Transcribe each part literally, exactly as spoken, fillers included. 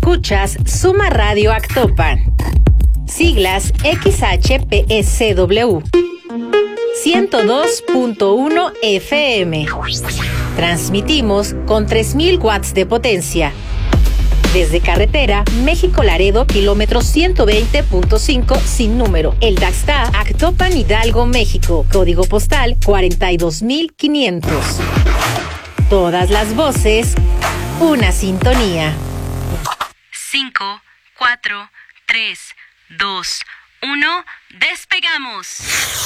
Escuchas Suma Radio Actopan. Siglas X H P E C W. ciento dos punto uno F M. Transmitimos con tres mil watts de potencia. Desde carretera México-Laredo, kilómetro ciento veinte punto cinco sin número. El Daxta, Actopan, Hidalgo, México. Código postal cuarenta y dos mil quinientos. Todas las voces, una sintonía. cinco, cuatro, tres, dos, uno, ¡despegamos!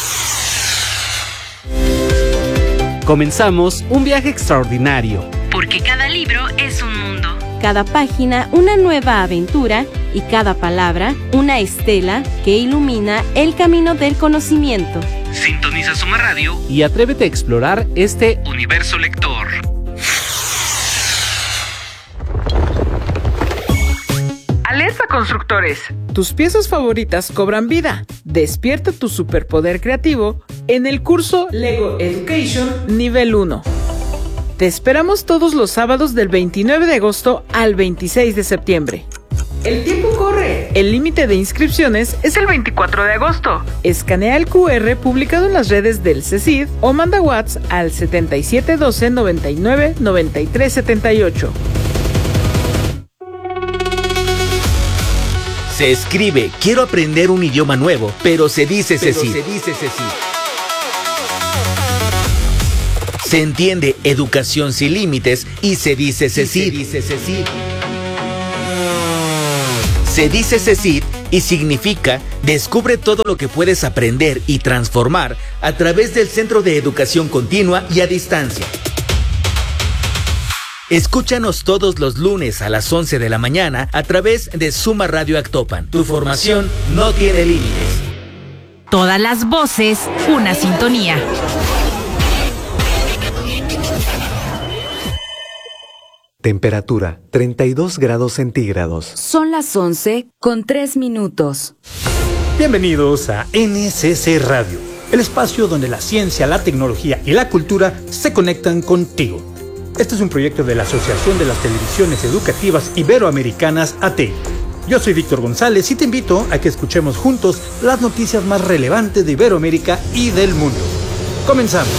Comenzamos un viaje extraordinario. Porque cada libro es un mundo. Cada página una nueva aventura y cada palabra una estela que ilumina el camino del conocimiento. Sintoniza Suma Radio y atrévete a explorar este universo lector. Alerta constructores. Tus piezas favoritas cobran vida. Despierta tu superpoder creativo en el curso Lego Education Nivel uno. Te esperamos todos los sábados del veintinueve de agosto al veintiséis de septiembre. El tiempo corre. El límite de inscripciones es el veinticuatro de agosto. Escanea el Q R publicado en las redes del CECID o manda WhatsApp al setenta y siete doce noventa y nueve noventa y tres setenta y ocho. Se escribe quiero aprender un idioma nuevo, pero se dice CECID. Se dice CECID. Se entiende educación sin límites y se dice CECID. Se dice CECID. Se dice CECID y significa descubre todo lo que puedes aprender y transformar a través del Centro de Educación Continua y a Distancia. Escúchanos todos los lunes a las once de la mañana a través de Suma Radio Actopan. Tu formación no tiene límites. Todas las voces, una sintonía. Temperatura treinta y dos grados centígrados. Son las once con tres minutos. Bienvenidos a N S C Radio, el espacio donde la ciencia, la tecnología y la cultura se conectan contigo. Este es un proyecto de la Asociación de las Televisiones Educativas Iberoamericanas, A T E I. Yo soy Víctor González y te invito a que escuchemos juntos las noticias más relevantes de Iberoamérica y del mundo. Comenzamos.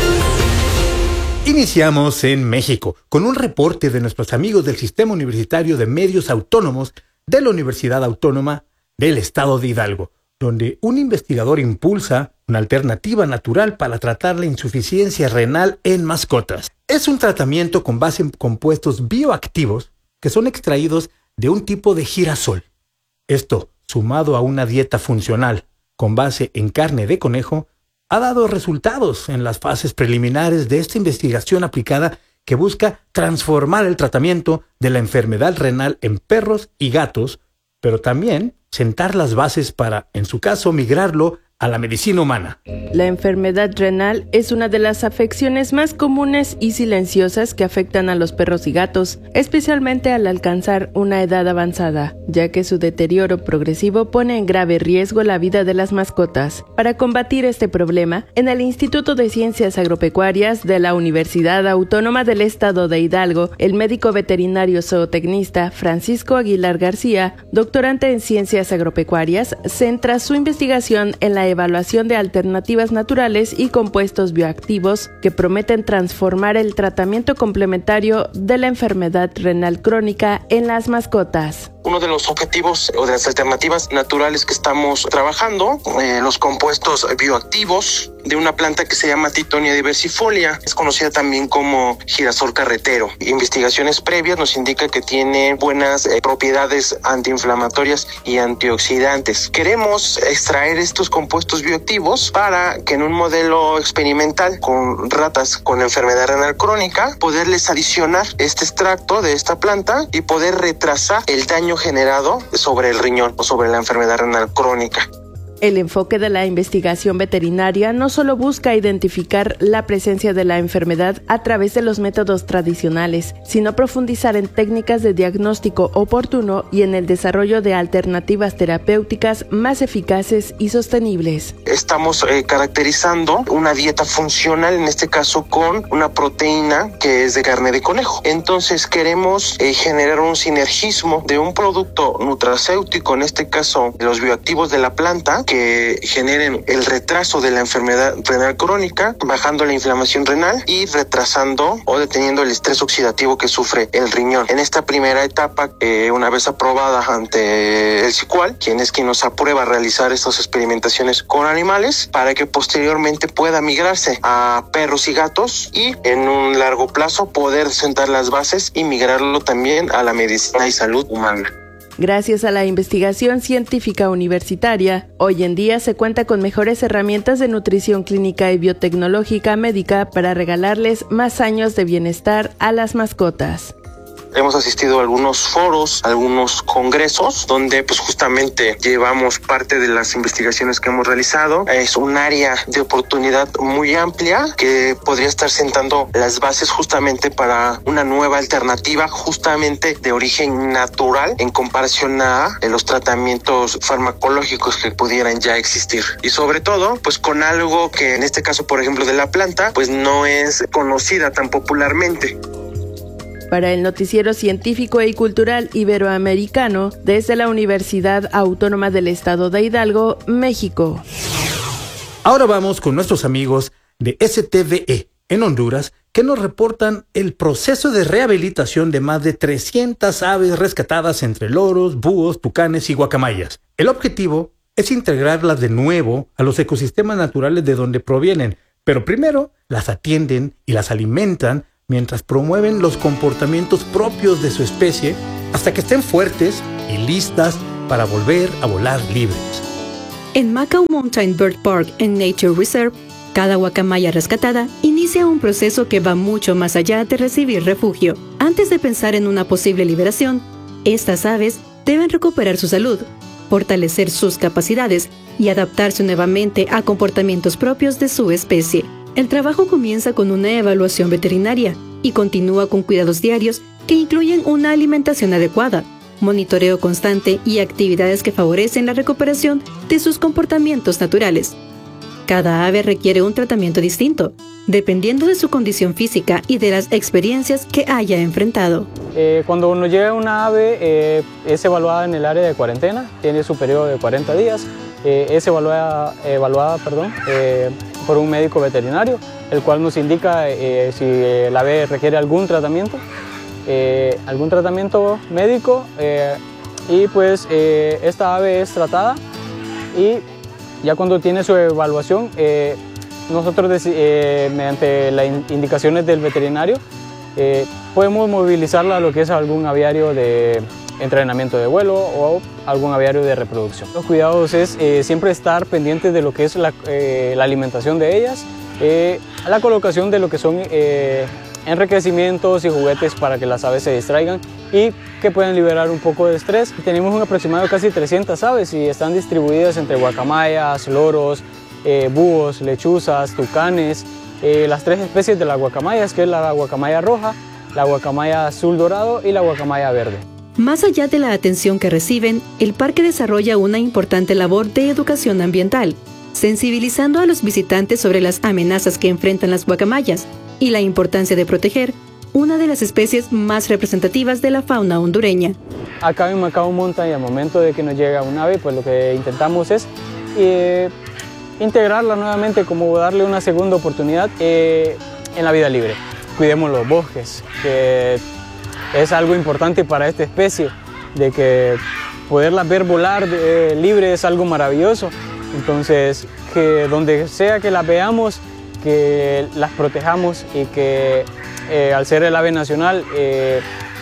Iniciamos en México con un reporte de nuestros amigos del Sistema Universitario de Medios Autónomos de la Universidad Autónoma del Estado de Hidalgo, donde un investigador impulsa una alternativa natural para tratar la insuficiencia renal en mascotas. Es un tratamiento con base en compuestos bioactivos que son extraídos de un tipo de girasol. Esto, sumado a una dieta funcional con base en carne de conejo, ha dado resultados en las fases preliminares de esta investigación aplicada que busca transformar el tratamiento de la enfermedad renal en perros y gatos, pero también sentar las bases para, en su caso, migrarlo a la medicina humana. La enfermedad renal es una de las afecciones más comunes y silenciosas que afectan a los perros y gatos, especialmente al alcanzar una edad avanzada, ya que su deterioro progresivo pone en grave riesgo la vida de las mascotas. Para combatir este problema, en el Instituto de Ciencias Agropecuarias de la Universidad Autónoma del Estado de Hidalgo, el médico veterinario zootecnista Francisco Aguilar García, doctorante en Ciencias Agropecuarias, centra su investigación en la evaluación de alternativas naturales y compuestos bioactivos que prometen transformar el tratamiento complementario de la enfermedad renal crónica en las mascotas. Uno de los objetivos o de las alternativas naturales que estamos trabajando, eh, los compuestos bioactivos de una planta que se llama Tithonia diversifolia, es conocida también como girasol carretero. Investigaciones previas nos indican que tiene buenas eh, propiedades antiinflamatorias y antioxidantes. Queremos extraer estos compuestos bioactivos para que en un modelo experimental con ratas con enfermedad renal crónica, poderles adicionar este extracto de esta planta y poder retrasar el daño generado sobre el riñón o sobre la enfermedad renal crónica. El enfoque de la investigación veterinaria no solo busca identificar la presencia de la enfermedad a través de los métodos tradicionales, sino profundizar en técnicas de diagnóstico oportuno y en el desarrollo de alternativas terapéuticas más eficaces y sostenibles. Estamos eh, caracterizando una dieta funcional, en este caso con una proteína que es de carne de conejo. Entonces queremos eh, generar un sinergismo de un producto nutracéutico, en este caso los bioactivos de la planta, que generen el retraso de la enfermedad renal crónica, bajando la inflamación renal y retrasando o deteniendo el estrés oxidativo que sufre el riñón. En esta primera etapa, eh, una vez aprobada ante el SICUAL, quien es quien nos aprueba realizar estas experimentaciones con animales, para que posteriormente pueda migrarse a perros y gatos y en un largo plazo poder sentar las bases y migrarlo también a la medicina y salud humana. Gracias a la investigación científica universitaria, hoy en día se cuenta con mejores herramientas de nutrición clínica y biotecnológica médica para regalarles más años de bienestar a las mascotas. Hemos asistido a algunos foros, algunos congresos, donde pues justamente llevamos parte de las investigaciones que hemos realizado. Es un área de oportunidad muy amplia que podría estar sentando las bases justamente para una nueva alternativa, justamente de origen natural en comparación a los tratamientos farmacológicos que pudieran ya existir. Y sobre todo, pues con algo que en este caso, por ejemplo, de la planta, pues no es conocida tan popularmente. Para el Noticiero Científico y Cultural Iberoamericano, desde la Universidad Autónoma del Estado de Hidalgo, México. Ahora vamos con nuestros amigos de S T V E en Honduras, que nos reportan el proceso de rehabilitación de más de trescientas aves rescatadas entre loros, búhos, tucanes y guacamayas. El objetivo es integrarlas de nuevo a los ecosistemas naturales de donde provienen, pero primero las atienden y las alimentan mientras promueven los comportamientos propios de su especie hasta que estén fuertes y listas para volver a volar libres. En Macao Mountain Bird Park and Nature Reserve, cada guacamaya rescatada inicia un proceso que va mucho más allá de recibir refugio. Antes de pensar en una posible liberación, estas aves deben recuperar su salud, fortalecer sus capacidades y adaptarse nuevamente a comportamientos propios de su especie. El trabajo comienza con una evaluación veterinaria y continúa con cuidados diarios que incluyen una alimentación adecuada, monitoreo constante y actividades que favorecen la recuperación de sus comportamientos naturales. Cada ave requiere un tratamiento distinto, dependiendo de su condición física y de las experiencias que haya enfrentado. Eh, cuando nos llega una ave, eh, es evaluada en el área de cuarentena, tiene su periodo de cuarenta días, eh, es evaluada, evaluada perdón, eh, por un médico veterinario, el cual nos indica eh, si el ave requiere algún tratamiento, eh, algún tratamiento médico, eh, y pues eh, esta ave es tratada y ya cuando tiene su evaluación, eh, nosotros eh, mediante las indicaciones del veterinario eh, podemos movilizarla a lo que es algún aviario de entrenamiento de vuelo o algún aviario de reproducción. Los cuidados es eh, siempre estar pendientes de lo que es la, eh, la alimentación de ellas, eh, la colocación de lo que son eh, enriquecimientos y juguetes para que las aves se distraigan y que puedan liberar un poco de estrés. Tenemos un aproximado de casi trescientas aves y están distribuidas entre guacamayas, loros, eh, búhos, lechuzas, tucanes, eh, las tres especies de las guacamayas, que es la guacamaya roja, la guacamaya azul dorado y la guacamaya verde. Más allá de la atención que reciben, el parque desarrolla una importante labor de educación ambiental, sensibilizando a los visitantes sobre las amenazas que enfrentan las guacamayas y la importancia de proteger una de las especies más representativas de la fauna hondureña. Acá en Macao Mountain, al momento de que nos llega un ave, pues lo que intentamos es eh, integrarla nuevamente, como darle una segunda oportunidad eh, en la vida libre. Cuidemos los bosques, que es algo importante para esta especie, de que poderlas ver volar eh, libre es algo maravilloso. Entonces, que donde sea que las veamos, que las protejamos y que eh, al ser el ave nacional, eh,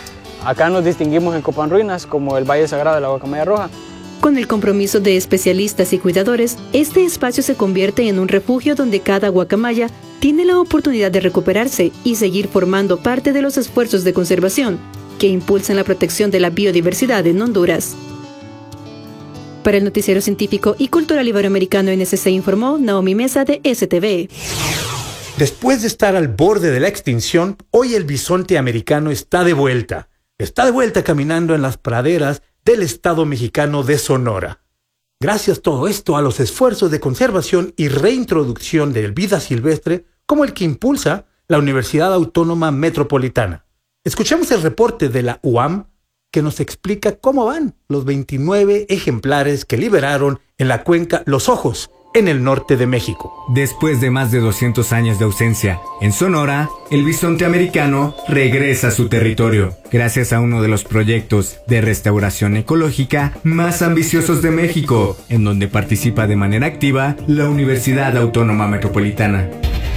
acá nos distinguimos en Copán Ruinas como el Valle Sagrado de la Guacamaya Roja. Con el compromiso de especialistas y cuidadores, este espacio se convierte en un refugio donde cada guacamaya tiene la oportunidad de recuperarse y seguir formando parte de los esfuerzos de conservación que impulsan la protección de la biodiversidad en Honduras. Para el Noticiero Científico y Cultural Iberoamericano N S C informó Naomi Mesa de S T V. Después de estar al borde de la extinción, hoy el bisonte americano está de vuelta. Está de vuelta caminando en las praderas del estado mexicano de Sonora. Gracias todo esto a los esfuerzos de conservación y reintroducción de vida silvestre, como el que impulsa la Universidad Autónoma Metropolitana. Escuchemos el reporte de la U A M que nos explica cómo van los veintinueve ejemplares que liberaron en la cuenca Los Ojos, en el norte de México. Después de más de doscientos años de ausencia, en Sonora, el bisonte americano regresa a su territorio, gracias a uno de los proyectos de restauración ecológica más ambiciosos de México, en donde participa de manera activa la Universidad Autónoma Metropolitana.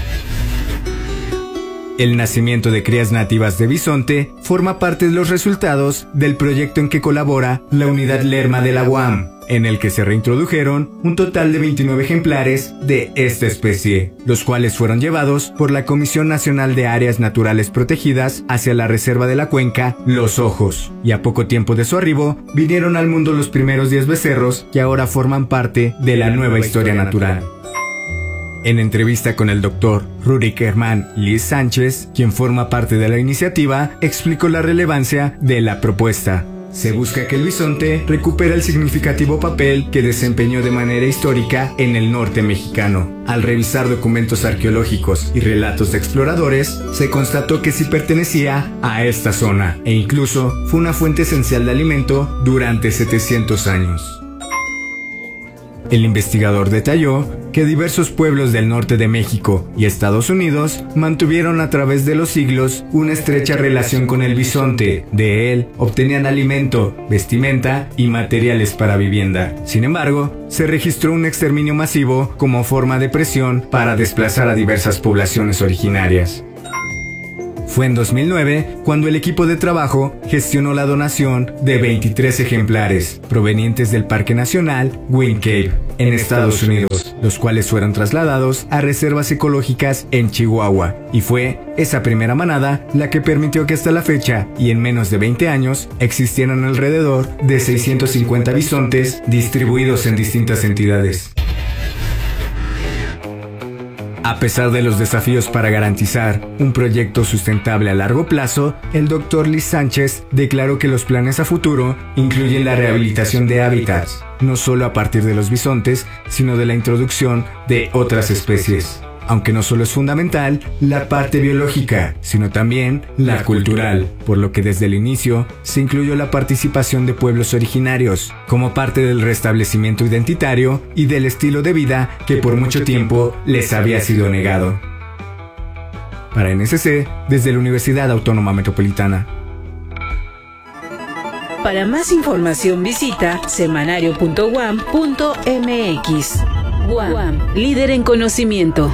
El nacimiento de crías nativas de bisonte forma parte de los resultados del proyecto en que colabora la Unidad Lerma de la U A M, en el que se reintrodujeron un total de veintinueve ejemplares de esta especie, los cuales fueron llevados por la Comisión Nacional de Áreas Naturales Protegidas hacia la reserva de la cuenca Los Ojos, y a poco tiempo de su arribo vinieron al mundo los primeros diez becerros que ahora forman parte de la nueva historia natural. En entrevista con el doctor Rurik Germán Liz Sánchez, quien forma parte de la iniciativa, explicó la relevancia de la propuesta. Se busca que el bisonte recupere el significativo papel que desempeñó de manera histórica en el norte mexicano. Al revisar documentos arqueológicos y relatos de exploradores, se constató que sí pertenecía a esta zona, e incluso fue una fuente esencial de alimento durante setecientos años. El investigador detalló que diversos pueblos del norte de México y Estados Unidos mantuvieron a través de los siglos una estrecha relación con el bisonte. De él obtenían alimento, vestimenta y materiales para vivienda. Sin embargo, se registró un exterminio masivo como forma de presión para desplazar a diversas poblaciones originarias. Fue en dos mil nueve cuando el equipo de trabajo gestionó la donación de veintitrés ejemplares provenientes del Parque Nacional Wind Cave, en Estados Unidos, los cuales fueron trasladados a reservas ecológicas en Chihuahua, y fue esa primera manada la que permitió que hasta la fecha, y en menos de veinte años, existieran alrededor de seiscientos cincuenta bisontes distribuidos en distintas entidades. A pesar de los desafíos para garantizar un proyecto sustentable a largo plazo, el doctor Liz Sánchez declaró que los planes a futuro incluyen la rehabilitación de hábitats, no solo a partir de los bisontes, sino de la introducción de otras especies. Aunque no solo es fundamental la parte biológica, sino también la cultural, por lo que desde el inicio se incluyó la participación de pueblos originarios, como parte del restablecimiento identitario y del estilo de vida que por mucho tiempo les había sido negado. Para N S C, desde la Universidad Autónoma Metropolitana. Para más información visita semanario punto u a m punto m x. U A M, líder en conocimiento.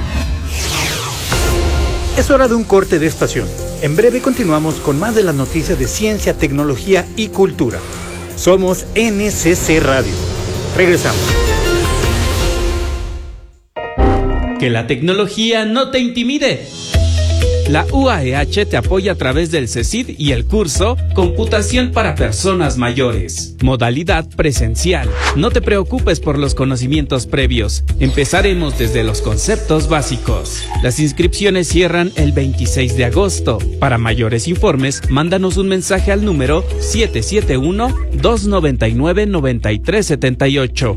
Es hora de un corte de estación. En breve continuamos con más de las noticias de ciencia, tecnología y cultura. Somos N S C Radio. Regresamos. Que la tecnología no te intimide. La U A E H te apoya a través del CECID y el curso Computación para Personas Mayores. Modalidad presencial. No te preocupes por los conocimientos previos. Empezaremos desde los conceptos básicos. Las inscripciones cierran el veintiséis de agosto. Para mayores informes, mándanos un mensaje al número siete siete uno, dos nueve nueve, nueve tres siete ocho.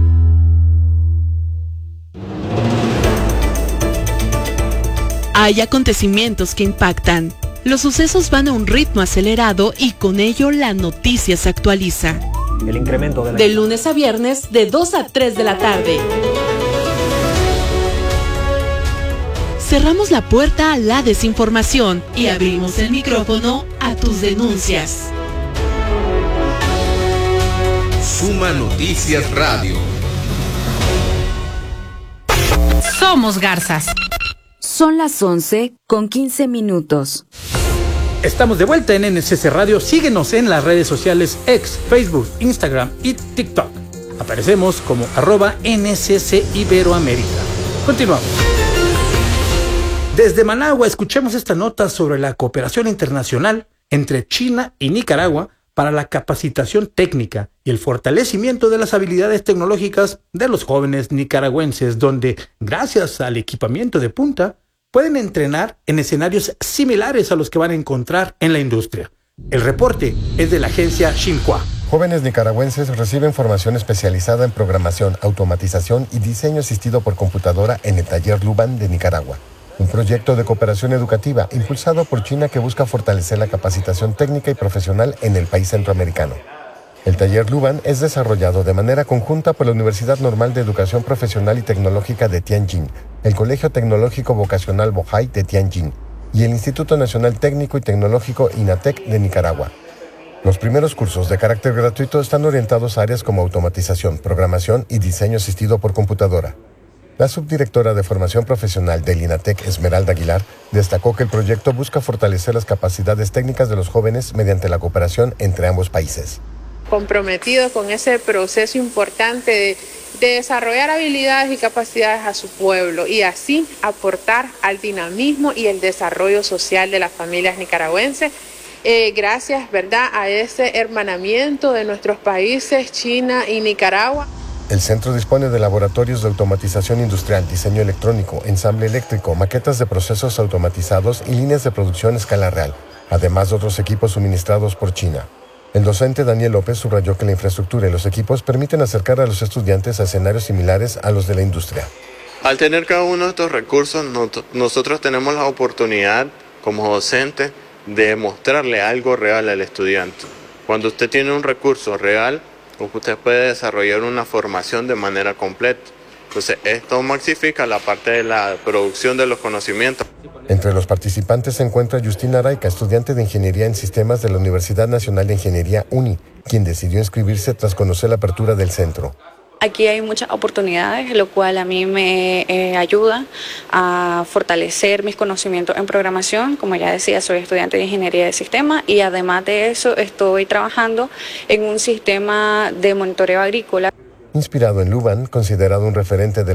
Hay acontecimientos que impactan. Los sucesos van a un ritmo acelerado y con ello la noticia se actualiza. El incremento de la... De lunes a viernes, de dos a tres de la tarde. Cerramos la puerta a la desinformación y abrimos el micrófono a tus denuncias. Suma Noticias Radio. Somos garzas. Son las once con quince minutos. Estamos de vuelta en N S C Radio. Síguenos en las redes sociales X, Facebook, Instagram y TikTok. Aparecemos como arroba N S C Iberoamérica. Continuamos. Desde Managua escuchemos esta nota sobre la cooperación internacional entre China y Nicaragua para la capacitación técnica y el fortalecimiento de las habilidades tecnológicas de los jóvenes nicaragüenses, donde, gracias al equipamiento de punta, pueden entrenar en escenarios similares a los que van a encontrar en la industria. El reporte es de la agencia Xinhua. Jóvenes nicaragüenses reciben formación especializada en programación, automatización y diseño asistido por computadora en el Taller Luban de Nicaragua, un proyecto de cooperación educativa impulsado por China que busca fortalecer la capacitación técnica y profesional en el país centroamericano. El Taller Luban es desarrollado de manera conjunta por la Universidad Normal de Educación Profesional y Tecnológica de Tianjin, el Colegio Tecnológico Vocacional Bohai de Tianjin y el Instituto Nacional Técnico y Tecnológico INATEC de Nicaragua. Los primeros cursos de carácter gratuito están orientados a áreas como automatización, programación y diseño asistido por computadora. La subdirectora de formación profesional del INATEC, Esmeralda Aguilar, destacó que el proyecto busca fortalecer las capacidades técnicas de los jóvenes mediante la cooperación entre ambos países. Comprometido con ese proceso importante de, de desarrollar habilidades y capacidades a su pueblo y así aportar al dinamismo y el desarrollo social de las familias nicaragüenses. Eh, gracias, ¿verdad?, a ese hermanamiento de nuestros países, China y Nicaragua. El centro dispone de laboratorios de automatización industrial, diseño electrónico, ensamble eléctrico, maquetas de procesos automatizados y líneas de producción a escala real, además de otros equipos suministrados por China. El docente Daniel López subrayó que la infraestructura y los equipos permiten acercar a los estudiantes a escenarios similares a los de la industria. Al tener cada uno de estos recursos, nosotros tenemos la oportunidad como docente de mostrarle algo real al estudiante. Cuando usted tiene un recurso real, usted puede desarrollar una formación de manera completa. Entonces, esto maxifica la parte de la producción de los conocimientos. Entre los participantes se encuentra Justina Araica, estudiante de Ingeniería en Sistemas de la Universidad Nacional de Ingeniería UNI, quien decidió inscribirse tras conocer la apertura del centro. Aquí hay muchas oportunidades, lo cual a mí me eh, ayuda a fortalecer mis conocimientos en programación. Como ya decía, soy estudiante de Ingeniería de Sistemas y además de eso estoy trabajando en un sistema de monitoreo agrícola. Inspirado en Luban, considerado un referente de